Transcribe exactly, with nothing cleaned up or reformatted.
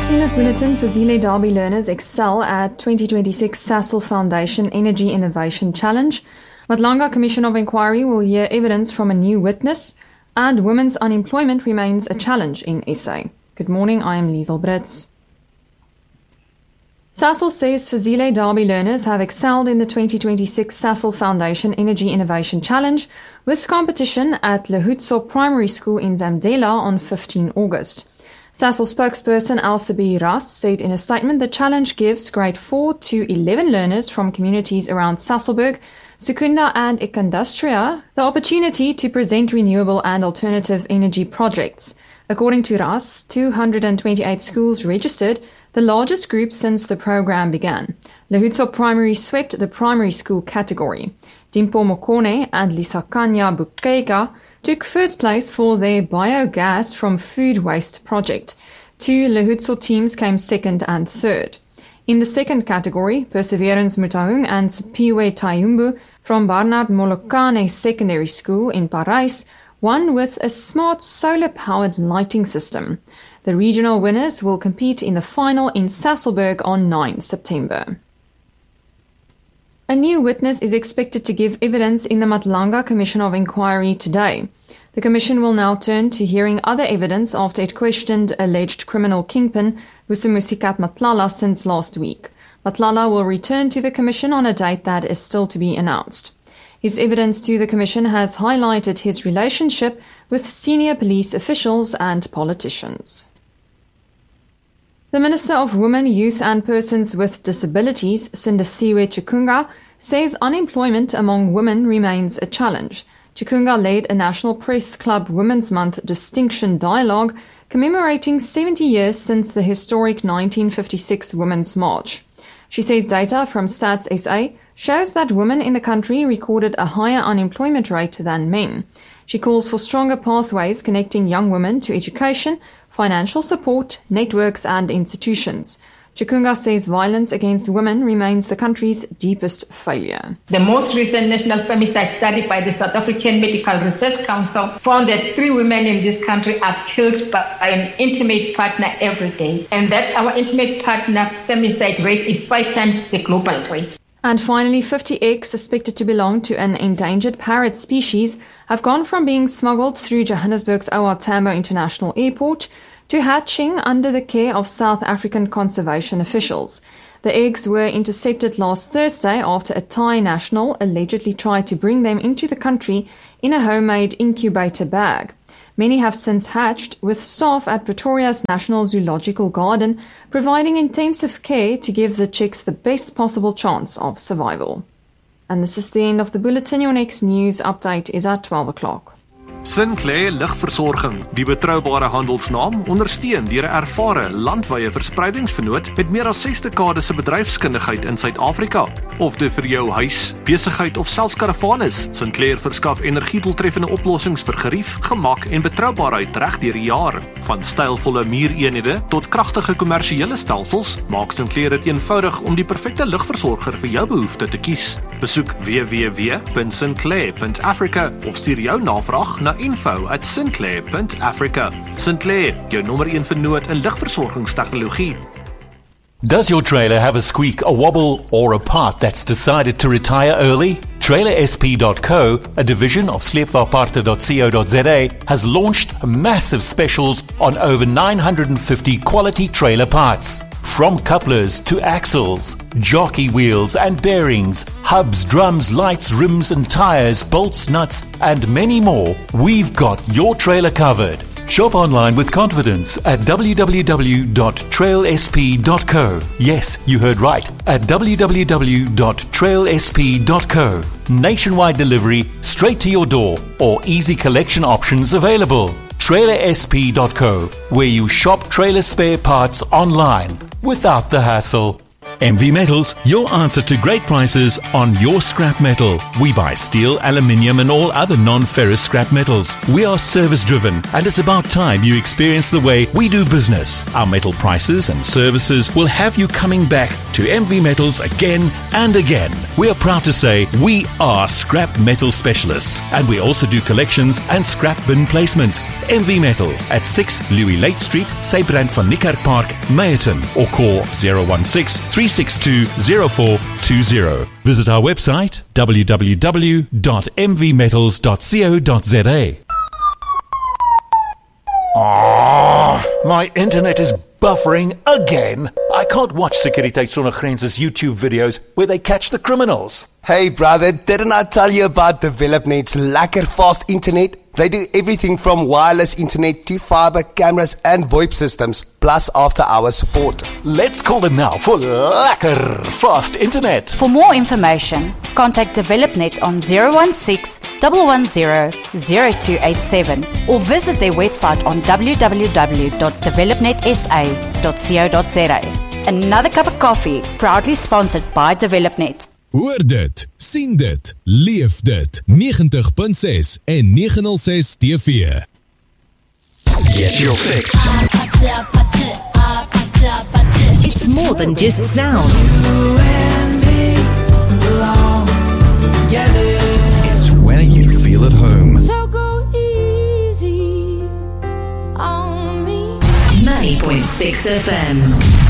In this bulletin, Fazile Derby learners excel at twenty twenty-six Sasol Foundation Energy Innovation Challenge. Matlanga Commission of Inquiry will hear evidence from a new witness, and women's unemployment remains a challenge in S A. Good morning, I am Liesel Brits. Sasol says Fazile Derby learners have excelled in the twenty twenty-six Sasol Foundation Energy Innovation Challenge, with competition at Lehutso Primary School in Zamdela on fifteenth August. Sasol spokesperson Elsabi Ras said in a statement the challenge gives grade four to eleven learners from communities around Sasolburg, Secunda and Ikandustria the opportunity to present renewable and alternative energy projects. According to Ras, two hundred twenty-eight schools registered, the largest group since the program began. Lehutso Primary swept the primary school category. Dimpo Mokone and Lisakanya Bukeka took first place for their biogas from food waste project. Two Lehutso teams came second and third. In the second category, Perseverance Mutahung and Sipiwe Tayumbu from Barnard Molokane Secondary School in Parijs won with a smart solar-powered lighting system. The regional winners will compete in the final in Sasolburg on ninth September. A new witness is expected to give evidence in the Matlanga Commission of Inquiry today. The commission will now turn to hearing other evidence after it questioned alleged criminal kingpin Vusimusikat Matlala since last week. Matlala will return to the commission on a date that is still to be announced. His evidence to the commission has highlighted his relationship with senior police officials and politicians. The Minister of Women, Youth and Persons with Disabilities, Sindisiwe Chikunga, says unemployment among women remains a challenge. Chikunga led a National Press Club Women's Month Distinction Dialogue commemorating seventy years since the historic nineteen fifty-six Women's March. She says data from Stats S A shows that women in the country recorded a higher unemployment rate than men. She calls for stronger pathways connecting young women to education, financial support, networks and institutions. Chikunga says violence against women remains the country's deepest failure. The most recent national femicide study by the South African Medical Research Council found that three women in this country are killed by an intimate partner every day, and that our intimate partner femicide rate is five times the global rate. And finally, fifty eggs suspected to belong to an endangered parrot species have gone from being smuggled through Johannesburg's O R Tambo International Airport to hatching under the care of South African conservation officials. The eggs were intercepted last Thursday after a Thai national allegedly tried to bring them into the country in a homemade incubator bag. Many have since hatched, with staff at Pretoria's National Zoological Garden providing intensive care to give the chicks the best possible chance of survival. And this is the end of the bulletin. Your next news update is at twelve o'clock. Sinclair Lugversorging, die betroubare handelsnaam, ondersteun deur 'n ervare landwye verspreidingsvernoot met meer as ses dekades se bedryfskundigheid in Suid-Afrika. Of dit vir jou huis, besigheid of selfs karavaan is, Sinclair verskaf energiedoeltreffende oplossings vir gerief, gemak en betroubaarheid reg deur die jaar. Van stylvolle muureenhede tot kragtige kommersiële stelsels, maak Sinclair dit eenvoudig om die perfekte lugversorger vir jou behoefte te kies. Besoek w w w punt sinclair punt africa of stuur jou navraag na info at sinclair punt africa. Sinclair, jou nommer een vernoot in lugversorgingstegnologie. Does your trailer have a squeak, a wobble, or a part that's decided to retire early? Trailer S P dot co, a division of sleepvaartparte dot co dot za, has launched massive specials on over nine hundred fifty quality trailer parts. From couplers to axles, jockey wheels and bearings, hubs, drums, lights, rims and tires, bolts, nuts and many more, we've got your trailer covered. Shop online with confidence at w w w dot trail s p dot co. Yes, you heard right, at w w w dot trail s p dot co. Nationwide delivery straight to your door or easy collection options available. trailer s p dot co, where you shop trailer spare parts online without the hassle. M V Metals, your answer to great prices on your scrap metal. We buy steel, aluminium and all other non-ferrous scrap metals. We are service-driven and it's about time you experience the way we do business. Our metal prices and services will have you coming back to M V Metals again and again. We are proud to say we are scrap metal specialists and we also do collections and scrap bin placements. M V Metals at six Louis Lake Street, Sybrand van Niekerk Park, Meyerton, or call zero one six, three six two, zero four two zero. Visit our website w w w dot m v metals dot co dot z a. Oh, my internet is buffering again. I can't watch Sekuriteit Sonder Grense's YouTube videos where they catch the criminals. Hey brother, didn't I tell you about DevelopNet's lekker fast internet? They do everything from wireless internet to fiber, cameras and VoIP systems, plus after-hours support. Let's call them now for lekker fast internet. For more information, contact DevelopNet on zero one six, one one zero, zero two eight seven or visit their website on w w w dot developnet s a dot co dot z a. Another cup of coffee, proudly sponsored by DevelopNet. Hoor dit, sien dit, leef dit. ninety point six en nine oh six T V. Get your fix. It's more than just sound. It's when you feel at home. So go easy on me. ninety point six F M.